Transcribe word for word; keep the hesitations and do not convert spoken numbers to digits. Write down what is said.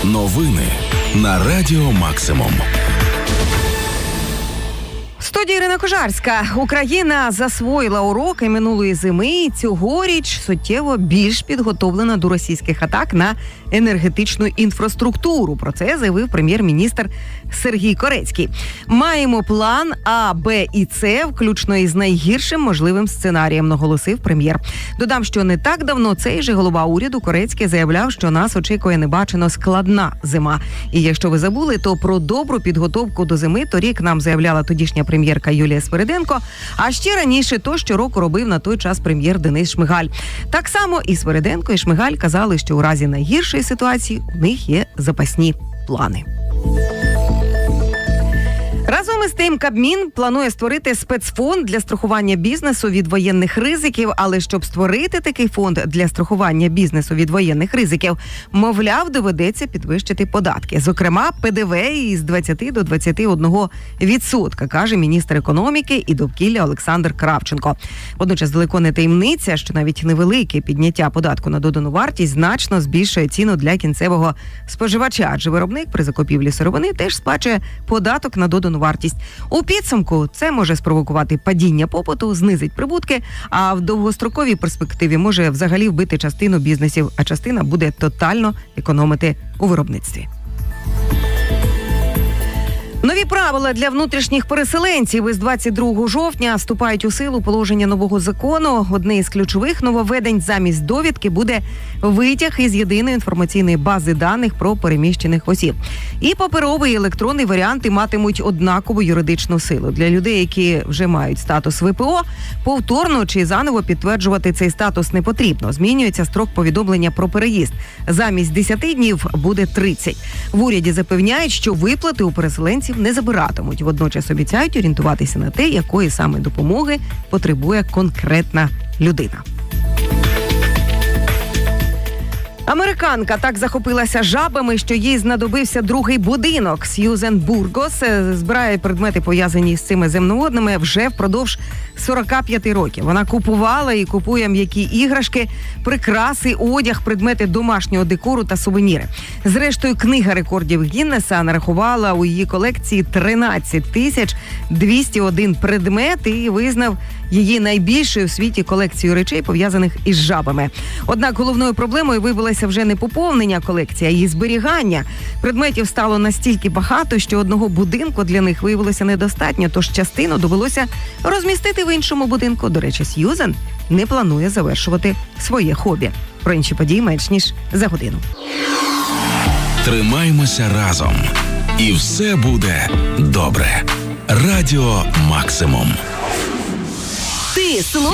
Новини на Радіо Максимум. В студії Ірина Кожарська. Україна засвоїла уроки минулої зими і цьогоріч суттєво більш підготовлена до російських атак на енергетичну інфраструктуру. Про це заявив прем'єр-міністр Сергій Корецький. Маємо план А, Б і С, включно із найгіршим можливим сценарієм, наголосив прем'єр. Додам, що не так давно цей же голова уряду Корецький заявляв, що нас очікує небачено складна зима. І якщо ви забули, то про добру підготовку до зими торік нам заявляла тодішня прем'єрка Юлія Свериденко, а ще раніше то щороку робив на той час прем'єр Денис Шмигаль. Так само і Свериденко, і Шмигаль казали, що у разі найгіршої ситуації у них є запасні плани. Разом із тим, Кабмін планує створити спецфонд для страхування бізнесу від воєнних ризиків, але щоб створити такий фонд для страхування бізнесу від воєнних ризиків, мовляв, доведеться підвищити податки. Зокрема, Пе Де Ве із двадцяти до двадцяти одного відсотка, каже міністр економіки і довкілля Олександр Кравченко. Водночас далеко не таємниця, що навіть невелике підняття податку на додану вартість значно збільшує ціну для кінцевого споживача, адже виробник при закупівлі сировини теж сплачує податок на додану вартість. У підсумку це може спровокувати падіння попиту, знизить прибутки, а в довгостроковій перспективі може взагалі вбити частину бізнесів, а частина буде тотально економити у виробництві. Нові правила для внутрішніх переселенців із двадцять другого жовтня вступають у силу положення нового закону. Одне із ключових нововведень: замість довідки буде витяг із єдиної інформаційної бази даних про переміщених осіб. І паперовий, і електронний варіанти матимуть однакову юридичну силу. Для людей, які вже мають статус В По О, повторно чи заново підтверджувати цей статус не потрібно. Змінюється строк повідомлення про переїзд. Замість десяти днів буде тридцять. В уряді запевняють, що виплати у переселенців не забиратимуть. Водночас обіцяють орієнтуватися на те, якої саме допомоги потребує конкретна людина. Американка так захопилася жабами, що їй знадобився другий будинок. Сьюзен Бургос збирає предмети, пов'язані з цими земноводними, вже впродовж сорока п'яти років. Вона купувала і купує м'які іграшки, прикраси, одяг, предмети домашнього декору та сувеніри. Зрештою, книга рекордів Гіннеса нарахувала у її колекції тринадцять тисяч двісті один предмет і визнав її найбільшою у світі колекцією речей, пов'язаних із жабами. Однак головною проблемою виявилося вже не поповнення колекції, а її зберігання. Предметів стало настільки багато, що одного будинку для них виявилося недостатньо, тож частину довелося розмістити в іншому будинку. До речі, Сьюзен не планує завершувати своє хобі. Про інші події менш ніж за годину. Тримаймося разом. І все буде добре. Радіо Максимум. Ти